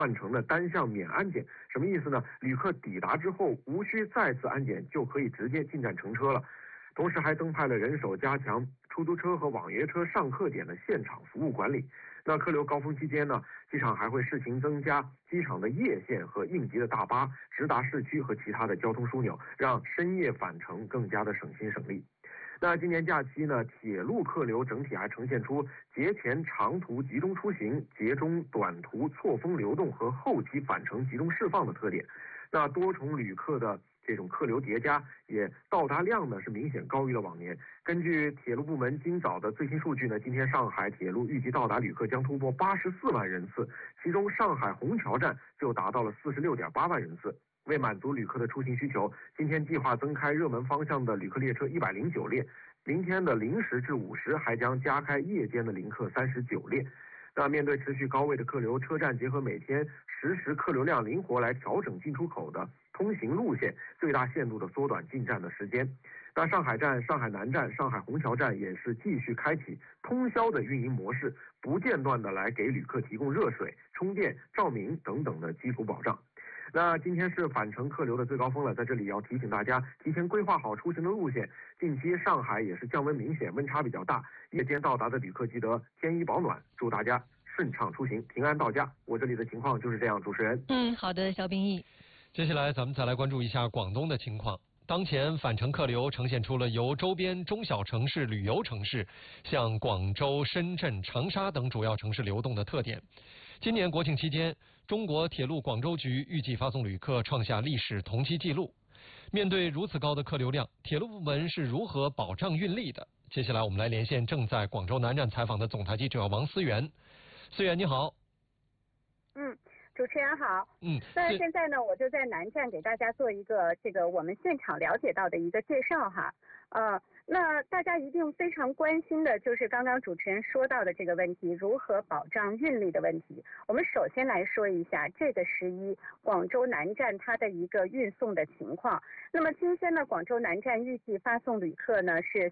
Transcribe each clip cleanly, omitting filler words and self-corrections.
换成了单项免安检。什么意思呢？旅客抵达之后无需再次安检，就可以直接进站乘车了。同时还增派了人手，加强出租车和网约车上客点的现场服务管理。那客流高峰期间呢，机场还会试行增加机场的夜线和应急的大巴，直达市区和其他的交通枢纽，让深夜返程更加的省心省力。那今年假期呢，铁路客流整体还呈现出节前长途集中出行、节中短途错峰流动和后期返程集中释放的特点。那多重旅客的这种客流叠加，也到达量呢是明显高于了往年。根据铁路部门今早的最新数据呢，今天上海铁路预计到达旅客将突破84万人次，其中上海虹桥站就达到了46.8万人次。为满足旅客的出行需求，今天计划增开热门方向的旅客列车109列，明天的0时至5时还将加开夜间的临客39列。那面对持续高位的客流，车站结合每天实时客流量，灵活来调整进出口的通行路线，最大限度的缩短进站的时间。那上海站、上海南站、上海虹桥站也是继续开启通宵的运营模式，不间断的来给旅客提供热水、充电、照明等等的基础保障。那今天是返程客流的最高峰了，在这里要提醒大家提前规划好出行的路线。近期上海也是降温明显，温差比较大，夜间到达的旅客记得添衣保暖，祝大家顺畅出行，平安到家。我这里的情况就是这样，主持人。 好的，肖秉义。 接下来咱们再来关注一下广东的情况。当前返程客流呈现出了由周边中小城市、旅游城市向广州、深圳、长沙等主要城市流动的特点。今年国庆期间，中国铁路广州局预计发送旅客创下历史同期纪录。面对如此高的客流量，铁路部门是如何保障运力的？接下来我们来连线正在广州南站采访的总台记者王思源。思源你好。 主持人好。那现在呢，我就在南站给大家做一个我们现场了解到的一个介绍哈。那大家一定非常关心的就是刚刚主持人说到的这个问题，如何保障运力的问题。我们首先来说一下这个11广州南站它的一个运送的情况。那么今天呢，广州南站预计发送旅客呢是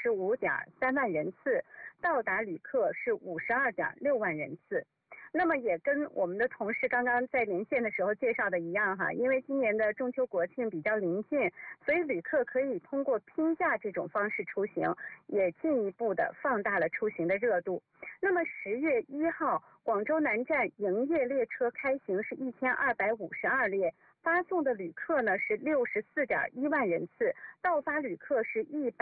35.3万人次，到达旅客是52.6万人次。那么也跟我们的同事刚刚在连线的时候介绍的一样哈，因为今年的中秋国庆比较临近，所以旅客可以通过拼假这种方式出行，也进一步的放大了出行的热度。那么10月1号，广州南站营业列车开行是1252列，发送的旅客呢是64.1万人次，到发旅客是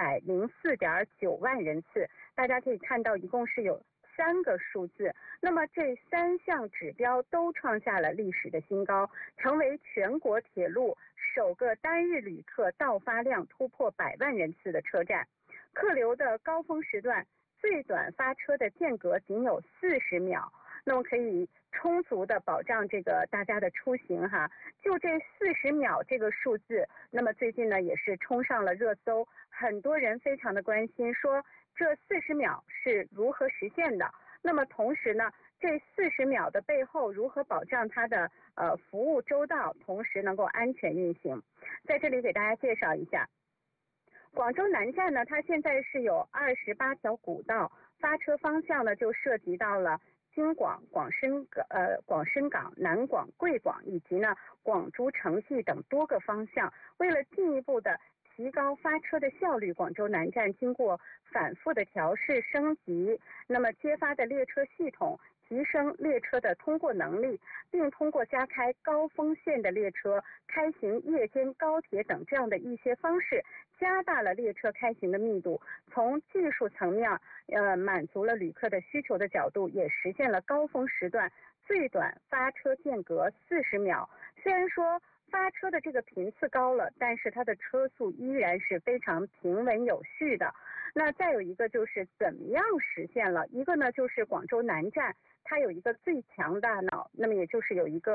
104.9万人次。大家可以看到，一共是有3个数字，那么这3项指标都创下了历史的新高，成为全国铁路首个单日旅客到发量突破100万人次的车站。客流的高峰时段，最短发车的间隔仅有40秒，那么可以充足的保障大家的出行哈。就这40秒这个数字，那么最近呢也是冲上了热搜，很多人非常的关心，说这40秒是如何实现的？那么同时呢，这40秒的背后如何保障它的服务周到，同时能够安全运行？在这里给大家介绍一下，广州南站呢，它现在是有28条古道，发车方向呢就涉及到了京广、广深港、南广、贵广以及呢广珠、城际等多个方向。为了进一步的提高发车的效率，广州南站经过反复的调试升级，那么揭发的列车系统，提升列车的通过能力，并通过加开高峰线的列车、开行夜间高铁等这样的一些方式，加大了列车开行的密度。从技术层面满足了旅客的需求的角度，也实现了高峰时段最短发车间隔40秒。虽然说发车的这个频次高了，但是它的车速依然是非常平稳有序的。那再有一个就是怎么样实现了？一个呢就是广州南站它有一个最强大脑，那么也就是有一个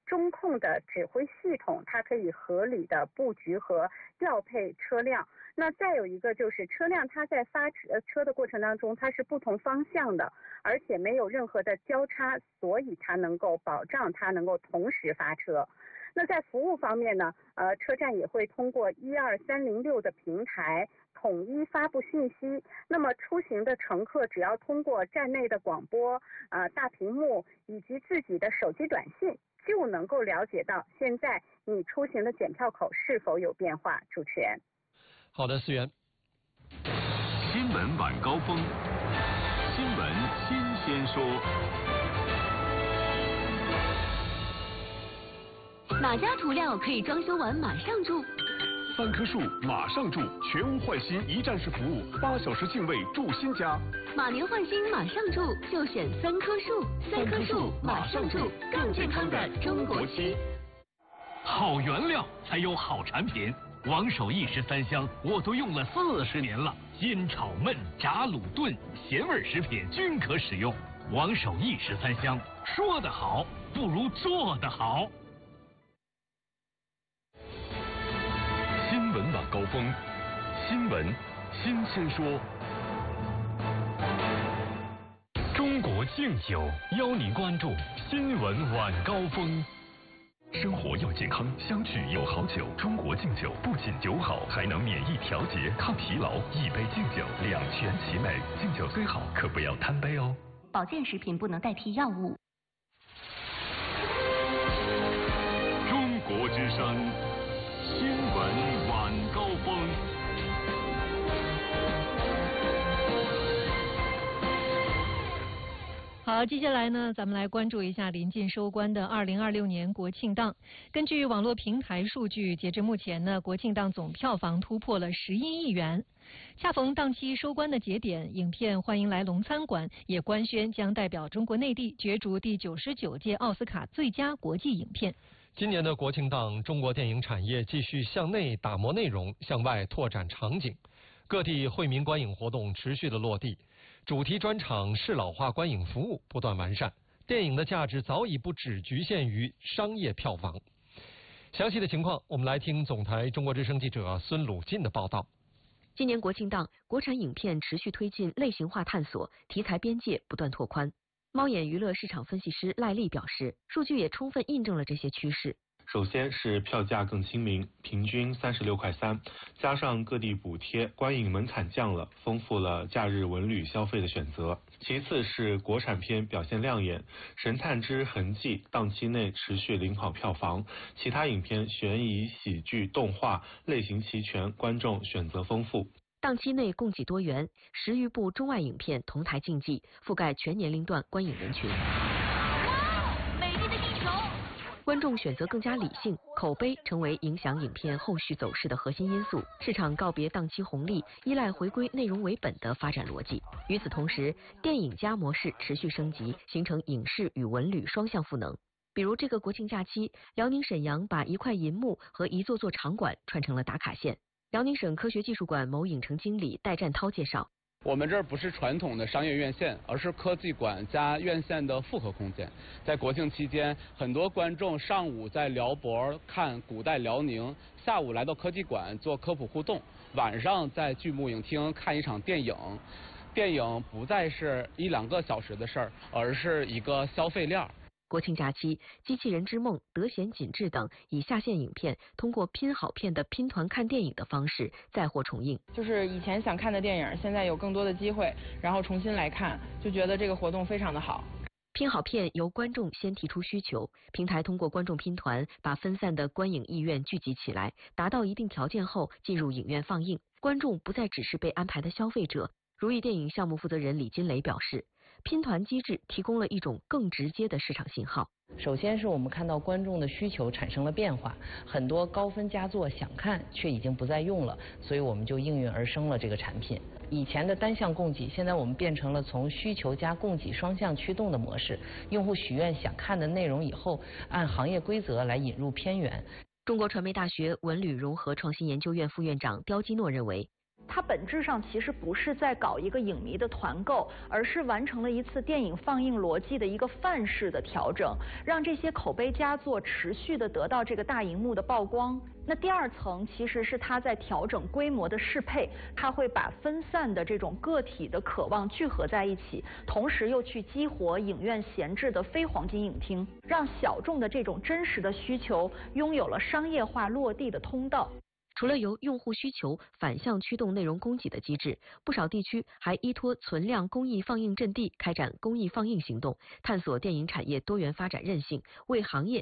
中控的指挥系统，它可以合理的布局和调配车辆。那再有一个就是车辆它在发车的过程当中，它是不同方向的，而且没有任何的交叉，所以它能够保障它能够同时发车。那在服务方面呢，车站也会通过12306的平台统一发布信息。那么出行的乘客只要通过站内的广播、大屏幕以及自己的手机短信，就能够了解到现在你出行的检票口是否有变化。主持人。 好的，思源。 新闻晚高峰，新闻新鲜说。 哪家涂料可以装修完马上住 ？3棵树马上住，全屋换新一站式服务，8小时净位住新家。 马年换新马上住，就选3棵树，3棵树马上住，更健康的中国漆。 好原料才有好产品。王守义13香我都用了40年了，煎炒焖炸卤炖咸味食品均可使用。王守义13香，说得好不如做得好。 新闻晚高峰，新闻新鲜说。中国敬酒邀您关注新闻晚高峰。生活要健康，相聚有好酒。中国敬酒不仅酒好，还能免疫调节、抗疲劳。一杯敬酒，两全其美。敬酒虽好，可不要贪杯哦。 保健食品不能代替药物。 中国之声，新闻晚高峰。 好，接下来呢，咱们来关注一下临近收官的2026年国庆档。根据网络平台数据，截至目前呢，国庆档总票房突破了11亿元。恰逢档期收官的节点，影片《欢迎来龙餐馆》也官宣将代表中国内地角逐第99届奥斯卡最佳国际影片。 今年的国庆档，中国电影产业继续向内打磨内容，向外拓展场景，各地惠民观影活动持续的落地。主题专场适老化观影服务不断完善，电影的价值早已不只局限于商业票房。详细的情况，我们来听总台中国之声记者孙鲁进的报道。 今年国庆档，国产影片持续推进类型化探索，题材边界不断拓宽。猫眼娱乐市场分析师赖丽表示，数据也充分印证了这些趋势。 首先是票价更亲民，平均36.3块，加上各地补贴，观影门槛降了，丰富了假日文旅消费的选择。其次是国产片表现亮眼，《神探之痕迹》档期内持续领跑票房，其他影片悬疑、喜剧、动画类型齐全，观众选择丰富。 档期内供给多元，10余部中外影片同台竞技，覆盖全年龄段观影人群。观众选择更加理性，口碑成为影响影片后续走势的核心因素。市场告别档期红利，依赖回归内容为本的发展逻辑。与此同时，电影加模式持续升级，形成影视与文旅双向赋能。比如这个国庆假期，辽宁沈阳把一块银幕和一座座场馆串成了打卡线。辽宁省科学技术馆某影城经理戴占涛介绍。 我们这儿不是传统的商业院线，而是科技馆加院线的复合空间。在国庆期间，很多观众上午在辽博看古代辽宁，下午来到科技馆做科普互动，晚上在巨幕影厅看一场电影。电影不再是1-2个小时的事儿，而是一个消费链。 国庆假期，《机器人之梦》、《德贤锦志》等以下线影片通过拼好片的拼团看电影的方式再获重映。 就是以前想看的电影，现在有更多的机会，然后重新来看，就觉得这个活动非常的好。 拼好片由观众先提出需求，平台通过观众拼团把分散的观影意愿聚集起来，达到一定条件后进入影院放映。观众不再只是被安排的消费者。如意电影项目负责人李金雷表示，拼团机制提供了一种更直接的市场信号。 首先是我们看到观众的需求产生了变化，很多高分佳作想看却已经不再用了，所以我们就应运而生了这个产品。以前的单向供给，现在我们变成了从需求加供给双向驱动的模式。用户许愿想看的内容以后，按行业规则来引入片源。 中国传媒大学文旅融合创新研究院副院长刁基诺认为， 它本质上其实不是在搞一个影迷的团购，而是完成了一次电影放映逻辑的一个范式的调整，让这些口碑佳作持续的得到这个大荧幕的曝光。那第二层其实是它在调整规模的适配，它会把分散的这种个体的渴望聚合在一起，同时又去激活影院闲置的非黄金影厅，让小众的这种真实的需求拥有了商业化落地的通道。 除了由用户需求反向驱动内容供给的机制，不少地区还依托存量公益放映阵地开展公益放映行动，探索电影产业多元发展韧性，为行业